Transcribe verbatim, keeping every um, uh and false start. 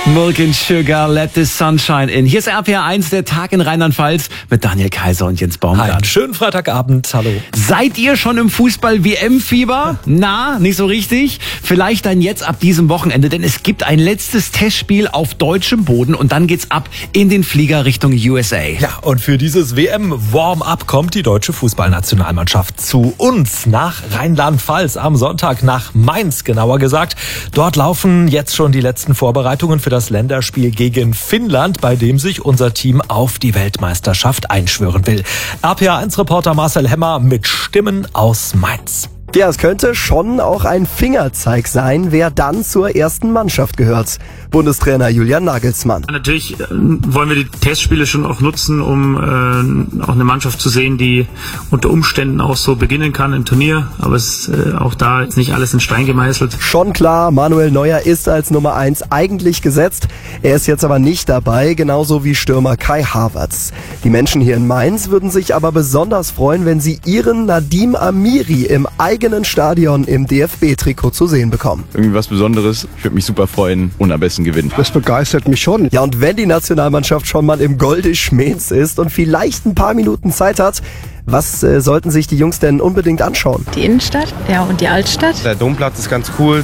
Milk and Sugar, Let the Sunshine in. Hier ist R P R eins, der Tag in Rheinland-Pfalz mit Daniel Kaiser und Jens Baumgart. Einen schönen Freitagabend, hallo. Seid ihr schon im Fußball-W M-Fieber? Na, nicht so richtig? Vielleicht dann jetzt ab diesem Wochenende, denn es gibt ein letztes Testspiel auf deutschem Boden und dann geht's ab in den Flieger Richtung U S A. Ja, und für dieses W M-Warm-up kommt die deutsche Fußballnationalmannschaft zu uns nach Rheinland-Pfalz am Sonntag, nach Mainz genauer gesagt. Dort laufen jetzt schon die letzten Vorbereitungen für das Länderspiel gegen Finnland, bei dem sich unser Team auf die Weltmeisterschaft einschwören will. R P R eins Reporter Marcel Hemmer mit Stimmen aus Mainz. Ja, es könnte schon auch ein Fingerzeig sein, wer dann zur ersten Mannschaft gehört. Bundestrainer Julian Nagelsmann. Natürlich wollen wir die Testspiele schon auch nutzen, um äh, auch eine Mannschaft zu sehen, die unter Umständen auch so beginnen kann im Turnier. Aber es ist äh, auch da ist nicht alles in Stein gemeißelt. Schon klar, Manuel Neuer ist als Nummer eins eigentlich gesetzt. Er ist jetzt aber nicht dabei, genauso wie Stürmer Kai Havertz. Die Menschen hier in Mainz würden sich aber besonders freuen, wenn sie ihren Nadim Amiri im eigenen Stadion im D F B-Trikot zu sehen bekommen. Irgendwie was Besonderes. Ich würde mich super freuen und am besten gewinnen. Das begeistert mich schon. Ja, und wenn die Nationalmannschaft schon mal im Golde Schmähns ist und vielleicht ein paar Minuten Zeit hat, was äh, sollten sich die Jungs denn unbedingt anschauen? Die Innenstadt, ja, und die Altstadt. Der Domplatz ist ganz cool.